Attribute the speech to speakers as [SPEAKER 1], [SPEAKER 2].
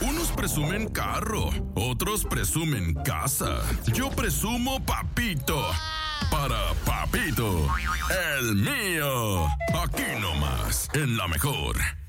[SPEAKER 1] Unos presumen carro, otros presumen casa. Yo presumo papito. Para Papito, el mío. Aquí nomás, en La Mejor.